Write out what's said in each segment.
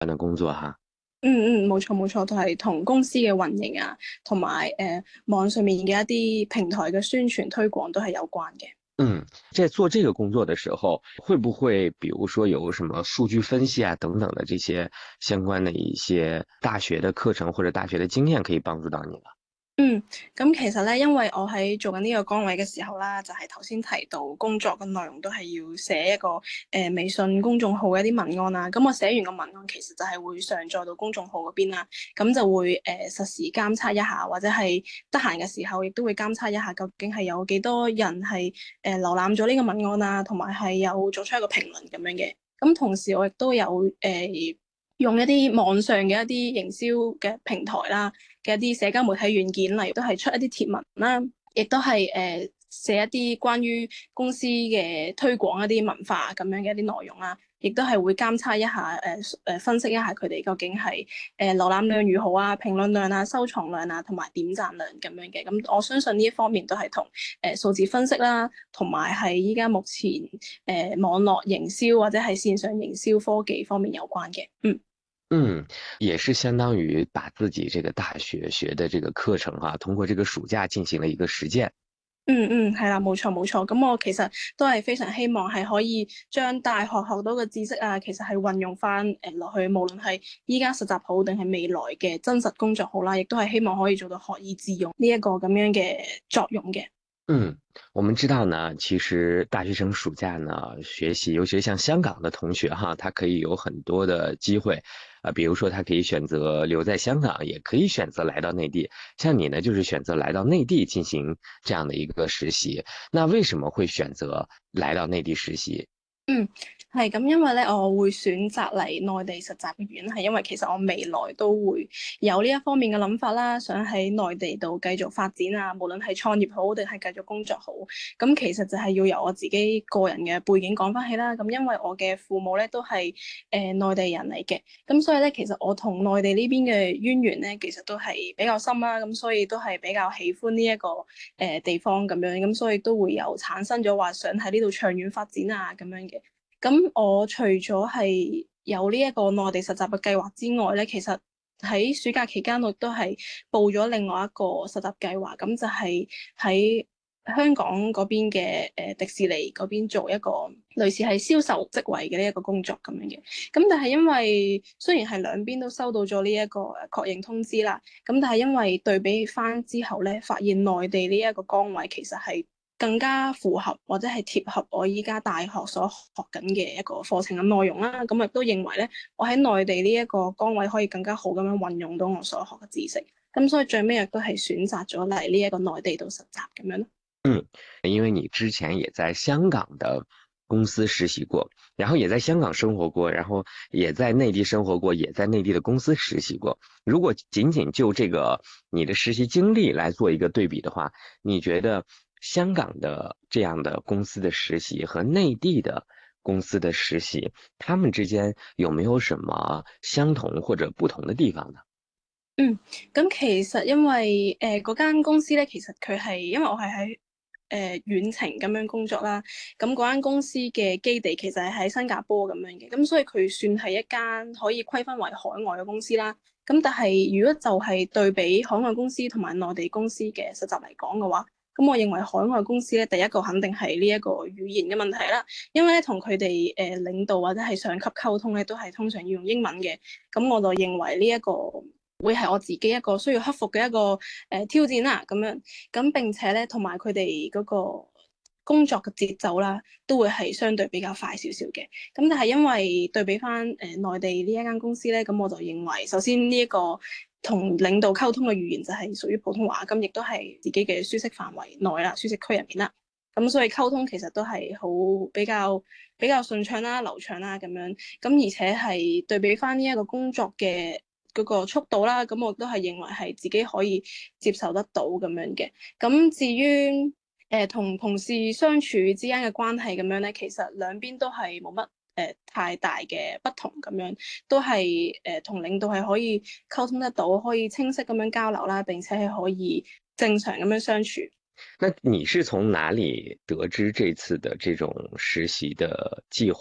的工作哈。 冇錯冇錯，都係同公司嘅運營啊，同埋網上面嘅一啲平台嘅宣傳推廣都係有關嘅。 嗯，在做这个工作的時候，會不會比如說有什麼數據分析啊等等的這些相關的一些大學的課程或者大學的經驗可以幫助到你呢？ 嗯，咁其實咧，因為我喺做緊呢個崗位嘅時候啦，就係頭先提到工作嘅內容都係要寫一個微信公眾號嘅一啲文案啦。咁我寫完個文案，其實就係會上載到公眾號嗰邊啦。咁就會實時監測一下，或者係得閒嘅時候，亦都會監測一下究竟係有幾多人係瀏覽咗呢個文案啊，同埋係有做出一個評論咁樣嘅。咁同時我亦都有用一啲網上嘅一啲營銷嘅平台啦。嘅一啲社交媒體軟件，例如都係出一啲貼文啦，亦都係寫一啲關於公司嘅推廣一啲文化咁樣嘅一啲內容啦，亦都係會監測一下分析一下佢哋究竟係瀏覽量如何啊、評論量啊、收藏量啊同埋點讚量咁樣嘅。咁我相信呢一方面都係同數字分析啦，同埋係依家目前網絡營銷或者係線上營銷科技方面有關嘅。 嗯，也是相當於把自己這個大學學的這個課程哈，通過這個暑假進行了一個實踐。 係啦，冇錯冇錯。咁我其實都係非常希望係可以將大學學到嘅知識啊，其實係運用翻落去，無論係依家實習好定係未來嘅真實工作好啦，亦都係希望可以做到學以致用呢一個咁樣嘅作用嘅。 嗯，我們知道呢，其實大學生暑假呢學習，尤其是像香港的同學哈，他可以有很多的機會，比如說他可以選擇留在香港，也可以選擇來到內地。像你呢，就是選擇來到內地進行這樣的一個實習。那為什麼會選擇來到內地實習？ 嗯，係咁，因為咧，我會選擇嚟內地實習嘅原因係因為其實我未來都會有呢一方面嘅諗法啦，想喺內地度繼續發展啊，無論係創業好定係繼續工作好。咁其實就係要由我自己個人嘅背景講翻起啦。咁因為我嘅父母咧都係內地人嚟嘅，咁所以咧其實我同內地呢邊嘅淵源咧，其實都係比較深啦。咁所以都係比較喜歡呢一個地方咁樣，咁所以都會有產生咗話想喺呢度長遠發展啊咁樣嘅。咁我除咗係有呢一個內地實習嘅計劃之外咧，其實喺暑假期間我都係報咗另外一個實習計劃，咁就係喺香港嗰邊嘅迪士尼嗰邊做一個類似係銷售職位嘅呢一個工作咁樣嘅。咁但係因為雖然係兩邊都收到咗呢一個確認通知啦，咁但係因為對比翻之後咧，發現內地呢一個崗位其實係更加符合或者係貼合我依家大學所學緊嘅一個課程嘅內容啦。咁亦都認為咧，我喺內地呢一個崗位可以更加好咁樣運用到我所學嘅知識。咁所以最尾亦都係選擇咗嚟呢一個內地度實習咁樣咯。 因為你之前也在香港的公司實習過，然後也在香港生活過，然後也在內地生活過，也在內地的公司實習過。如果僅僅就這個你的實習經歷來做一個對比的話，你覺得香港的這樣的公司的實習和內地的公司的實習，他們之間有沒有什麼相同或者不同的地方呢？ 嗯，咁其實因為嗰間公司咧，其實佢係因為我係喺遠程咁樣工作啦，咁嗰間公司嘅基地其實係喺新加坡咁樣嘅，咁所以佢算係一間可以規分為海外嘅公司啦。咁但係如果就係對比海外公司同埋內地公司嘅實習嚟講嘅話，咁我認為海外公司咧，第一個肯定係呢一個語言嘅問題啦，因為咧同佢哋領導或者係上級溝通咧，都係通常要用英文嘅，咁我就認為呢一個會係我自己一個需要克服嘅一個挑戰啦，咁樣咁並且咧，同埋佢哋嗰個工作嘅節奏啦，都會係相對比較快少少嘅。咁但係因為對比翻內地呢一間公司咧，咁我就認為首先呢一個同領導溝通嘅語言就係屬於普通話，咁亦都係自己嘅舒適範圍內啦，舒適區入面啦。咁所以溝通其實都係好比較順暢啦、流暢啦咁樣。咁而且係對比翻呢一個工作嘅嗰個速度啦，咁我都係認為係自己可以接受得到咁樣嘅。咁至於同同事相處之間嘅關係咁樣咧，其實兩邊都係冇乜太大嘅不同咁樣，都係同領導係可以溝通得到，可以清晰咁樣交流啦，並且係可以正常咁樣相處。 那你是從哪裡得知這次的這種實習的計劃？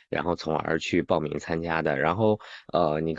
然后从而去报名参加的。然后你